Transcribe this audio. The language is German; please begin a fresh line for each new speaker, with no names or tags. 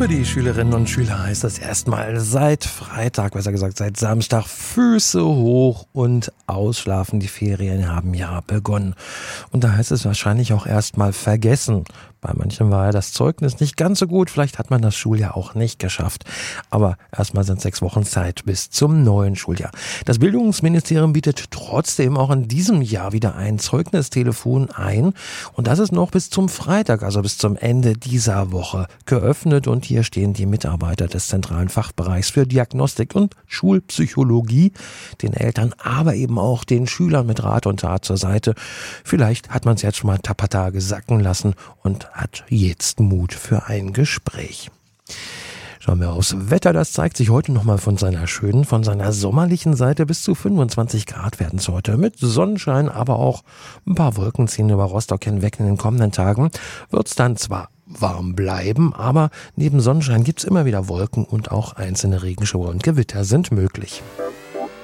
Für die Schülerinnen und Schüler heißt das erstmal seit Freitag, besser gesagt seit Samstag, Füße hoch und ausschlafen. Die Ferien haben ja begonnen. Und da heißt es wahrscheinlich auch erstmal vergessen. Bei manchen war ja das Zeugnis nicht ganz so gut. Vielleicht hat man das Schuljahr auch nicht geschafft. Aber erstmal sind 6 Wochen Zeit bis zum neuen Schuljahr. Das Bildungsministerium bietet trotzdem auch in diesem Jahr wieder ein Zeugnistelefon ein. Und das ist noch bis zum Freitag, also bis zum Ende dieser Woche geöffnet. Und hier stehen die Mitarbeiter des zentralen Fachbereichs für Diagnostik und Schulpsychologie den Eltern, aber eben auch den Schülern mit Rat und Tat zur Seite. Vielleicht hat man es jetzt schon mal tapata sacken lassen und hat jetzt Mut für ein Gespräch. Schauen wir aufs Wetter, das zeigt sich heute nochmal von seiner schönen, von seiner sommerlichen Seite. Bis zu 25 Grad werden es heute mit Sonnenschein, aber auch ein paar Wolken ziehen über Rostock hinweg. In den kommenden Tagen wird es dann zwar warm bleiben, aber neben Sonnenschein gibt es immer wieder Wolken und auch einzelne Regenschauer und Gewitter sind möglich.